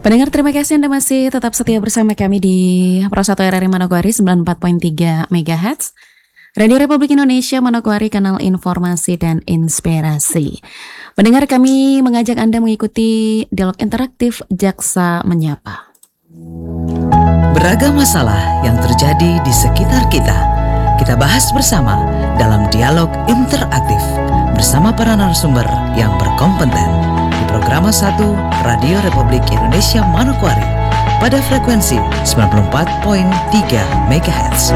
Pendengar, terima kasih Anda masih tetap setia bersama kami di Pro 1 RRI Manokwari 94.3 MHz. Radio Republik Indonesia Manokwari, kanal informasi dan inspirasi. Pendengar, kami mengajak Anda mengikuti dialog interaktif Jaksa Menyapa. Beragam masalah yang terjadi di sekitar kita bahas bersama dalam dialog interaktif bersama para narasumber yang berkompeten di Programa 1 Radio Republik Indonesia Manokwari pada frekuensi 94.3 MHz.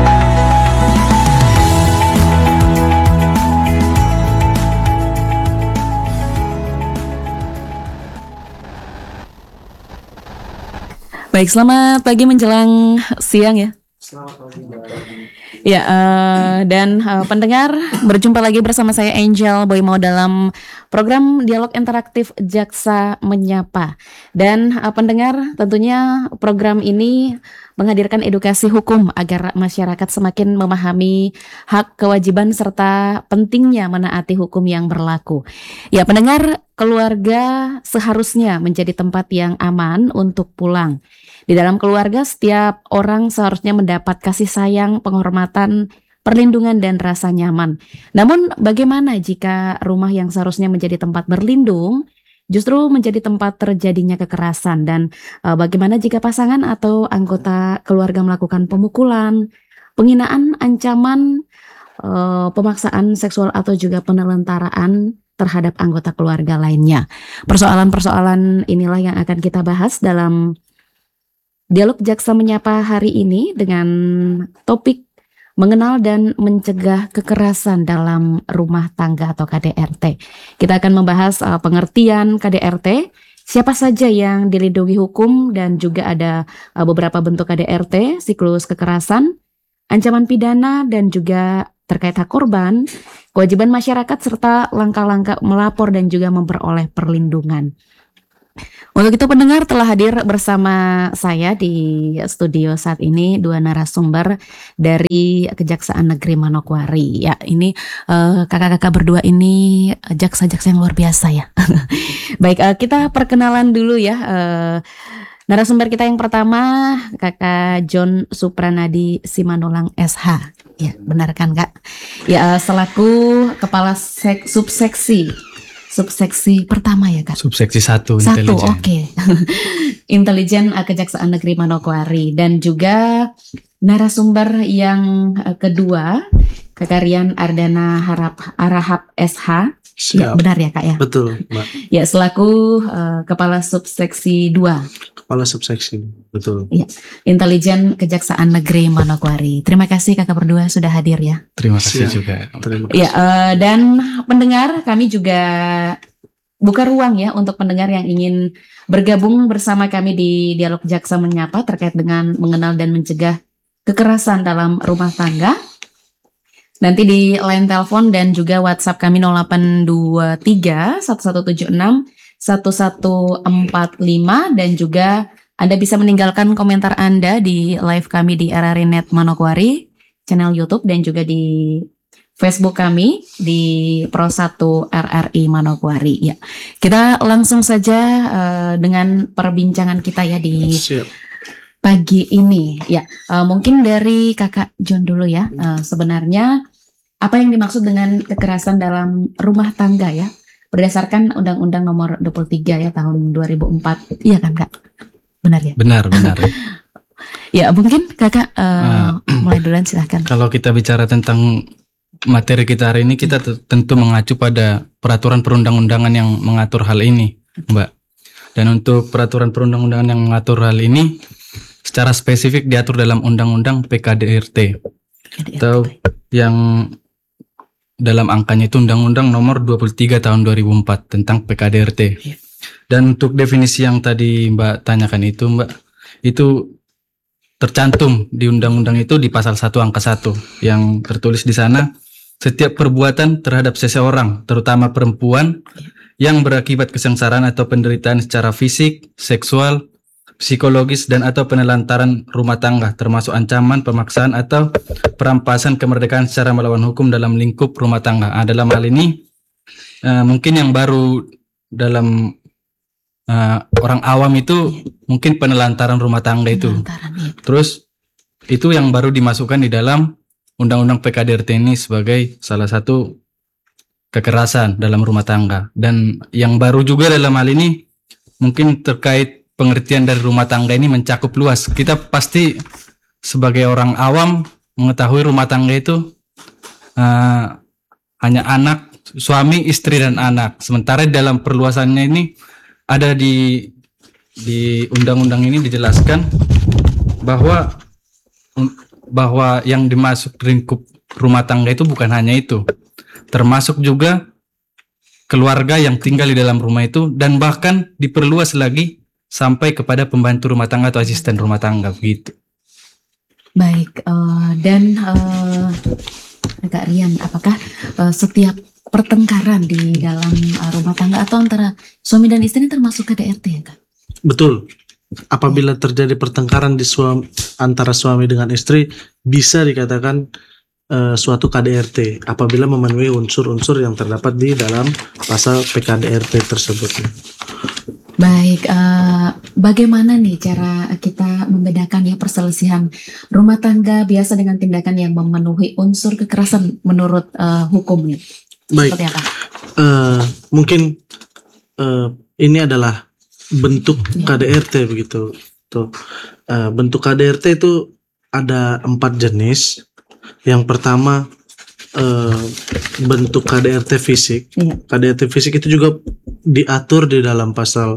Baik, selamat pagi menjelang siang ya. Selamat pagi. Ya, dan pendengar, berjumpa lagi bersama saya Angel Boymo dalam program Dialog Interaktif Jaksa Menyapa. Dan pendengar, tentunya program ini menghadirkan edukasi hukum agar masyarakat semakin memahami hak, kewajiban, serta pentingnya menaati hukum yang berlaku. Ya, pendengar, keluarga seharusnya menjadi tempat yang aman untuk pulang. Di dalam keluarga, setiap orang seharusnya mendapat kasih sayang, penghormatan, perlindungan, dan rasa nyaman. Namun, bagaimana jika rumah yang seharusnya menjadi tempat berlindung justru menjadi tempat terjadinya kekerasan? Dan bagaimana jika pasangan atau anggota keluarga melakukan pemukulan, penghinaan, ancaman, pemaksaan seksual, atau juga penelantaraan terhadap anggota keluarga lainnya? Persoalan-persoalan inilah yang akan kita bahas dalam Dialog Jaksa Menyapa hari ini dengan topik mengenal dan mencegah kekerasan dalam rumah tangga atau KDRT. Kita akan membahas pengertian KDRT, siapa saja yang dilindungi hukum, dan juga ada beberapa bentuk KDRT, siklus kekerasan, ancaman pidana, dan juga terkait hak korban, kewajiban masyarakat, serta langkah-langkah melapor dan juga memperoleh perlindungan. Untuk itu, pendengar, telah hadir bersama saya di studio saat ini dua narasumber dari Kejaksaan Negeri Manokwari. Ya, ini kakak-kakak berdua ini jaksa-jaksa yang luar biasa ya. Baik, kita perkenalan dulu ya. Narasumber kita yang pertama, Kakak John Supranadi Simanulung SH. Ya, benar kan Kak? Ya, selaku Kepala Subseksi pertama ya Kak? Subseksi 1, oke. Intelijen Kejaksaan Negeri Manokwari. Dan juga narasumber yang kedua, Kakak Rian Ardana Arahap SH. Ya, benar ya Kak ya? Betul Mbak. Ya, selaku Kepala Subseksi 2. Kepala Subseksi, betul. Ya, Intelijen Kejaksaan Negeri Manokwari. Terima kasih kakak berdua sudah hadir ya. Terima kasih juga. Terima kasih. Ya, dan pendengar, kami juga buka ruang ya untuk pendengar yang ingin bergabung bersama kami di Dialog Jaksa Menyapa terkait dengan mengenal dan mencegah kekerasan dalam rumah tangga. Nanti di line telepon dan juga WhatsApp kami 0823 1176 1145, dan juga Anda bisa meninggalkan komentar Anda di live kami di RRI Net Manokwari, channel YouTube, dan juga di Facebook kami di Pro 1 RRI Manokwari. Ya, kita langsung saja dengan perbincangan kita ya di pagi ini. Ya, mungkin dari Kakak John dulu ya. Sebenarnya apa yang dimaksud dengan kekerasan dalam rumah tangga ya? Berdasarkan Undang-Undang Nomor 23 ya tahun 2004. Iya kan Kak? Benar ya? Benar. Ya, mungkin Kakak mulai duluan, silahkan. Kalau kita bicara tentang materi kita hari ini, kita tentu mengacu pada peraturan perundang-undangan yang mengatur hal ini, Mbak. Dan untuk peraturan perundang-undangan yang mengatur hal ini secara spesifik diatur dalam Undang-Undang PKDRT. Atau yang dalam angkanya itu Undang-Undang Nomor 23 tahun 2004 tentang PKDRT. Dan untuk definisi yang tadi Mbak tanyakan itu, Mbak, itu tercantum di undang-undang itu di pasal 1 angka 1 yang tertulis di sana, setiap perbuatan terhadap seseorang, terutama perempuan, yang berakibat kesengsaraan atau penderitaan secara fisik, seksual, psikologis, dan atau penelantaran rumah tangga, termasuk ancaman, pemaksaan, atau perampasan kemerdekaan secara melawan hukum dalam lingkup rumah tangga. Dalam hal ini mungkin yang baru dalam orang awam itu mungkin penelantaran rumah tangga itu. Penelantaran, ya. Terus itu yang baru dimasukkan di dalam Undang-Undang PKDRT ini sebagai salah satu kekerasan dalam rumah tangga. Dan yang baru juga dalam hal ini mungkin terkait pengertian dari rumah tangga ini mencakup luas. Kita pasti sebagai orang awam mengetahui rumah tangga itu hanya anak, suami, istri, dan anak. Sementara dalam perluasannya ini ada di undang-undang ini dijelaskan bahwa yang dimasuk lingkup rumah tangga itu bukan hanya itu, termasuk juga keluarga yang tinggal di dalam rumah itu, dan bahkan diperluas lagi sampai kepada pembantu rumah tangga atau asisten rumah tangga begitu. Baik, dan Kak Rian, apakah setiap pertengkaran di dalam rumah tangga atau antara suami dan istri termasuk KDRT ya, Kak? Betul. Apabila terjadi pertengkaran antara suami dengan istri, bisa dikatakan suatu KDRT apabila memenuhi unsur-unsur yang terdapat di dalam pasal PKDRT tersebut. Baik, bagaimana nih cara kita membedakan ya perselisihan rumah tangga biasa dengan tindakan yang memenuhi unsur kekerasan menurut hukum nih? Baik, Seperti apa? mungkin ini adalah bentuk KDRT begitu. Tuh, bentuk KDRT itu ada 4 jenis. Yang pertama bentuk KDRT fisik. Iya. KDRT fisik itu juga diatur di dalam pasal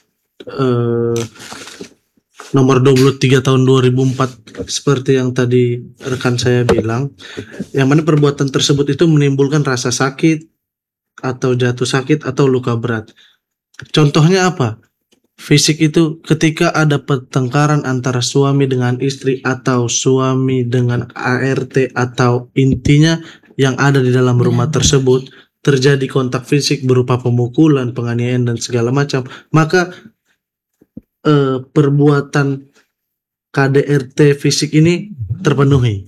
nomor 23 tahun 2004 seperti yang tadi rekan saya bilang, yang mana perbuatan tersebut itu menimbulkan rasa sakit atau jatuh sakit atau luka berat. Contohnya apa? Fisik itu ketika ada pertengkaran antara suami dengan istri atau suami dengan ART atau intinya yang ada di dalam rumah tersebut, terjadi kontak fisik berupa pemukulan, penganiayaan dan segala macam, maka perbuatan KDRT fisik ini terpenuhi.